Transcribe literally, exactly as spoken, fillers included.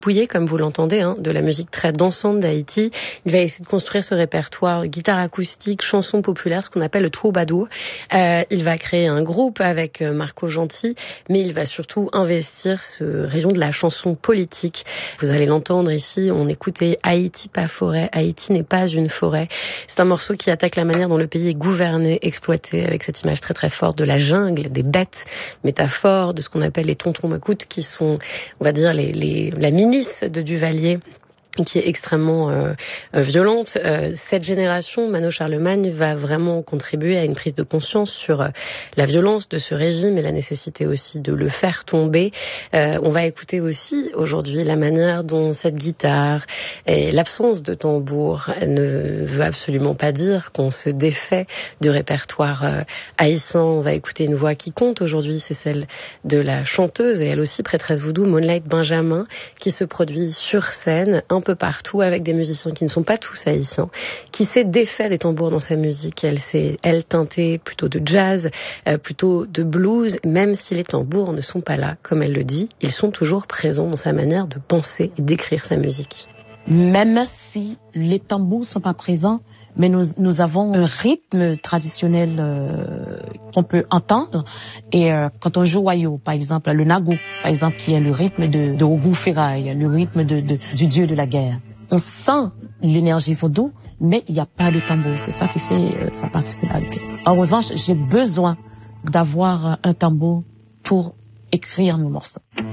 Pouillé, comme vous l'entendez, hein, de la musique très dansante d'Haïti. Il va essayer de construire ce répertoire guitare acoustique, chansons populaires, ce qu'on appelle le troubadour. Euh, il va créer un groupe avec Marco Gentil, mais il va surtout investir ce rayon de la chanson politique. Vous allez l'entendre ici, on écoutait Haïti pas forêt, Haïti n'est pas une forêt. C'est un morceau qui attaque la manière dont le pays est gouverné, exploité, avec cette image très très forte de la jungle, des bêtes, métaphore de ce qu'on appelle les tontons macoutes, qui sont, on va dire, les, les, la mini de Duvalier, qui est extrêmement euh, violente. Euh, cette génération, Mano Charlemagne, va vraiment contribuer à une prise de conscience sur euh, la violence de ce régime et la nécessité aussi de le faire tomber. Euh, on va écouter aussi aujourd'hui la manière dont cette guitare et l'absence de tambour ne veut absolument pas dire qu'on se défait du répertoire euh, haïtien. On va écouter une voix qui compte aujourd'hui, c'est celle de la chanteuse et elle aussi prêtresse voodoo, Moonlight Benjamin, qui se produit sur scène un peu partout avec des musiciens qui ne sont pas tous haïtiens, qui s'est défait des tambours dans sa musique. Elle s'est, elle, teintée plutôt de jazz, euh, plutôt de blues, même si les tambours ne sont pas là, comme elle le dit, ils sont toujours présents dans sa manière de penser et d'écrire sa musique. Même si les tambours sont pas présents, mais nous, nous avons un rythme traditionnel euh, qu'on peut entendre. Et euh, quand on joue wayo, par exemple, le nago, par exemple, qui est le rythme de, de Ogou Ferraille, le rythme de, de, du dieu de la guerre. On sent l'énergie vaudou, mais il n'y a pas de tambour. C'est ça qui fait euh, sa particularité. En revanche, j'ai besoin d'avoir un tambour pour écrire nos morceaux.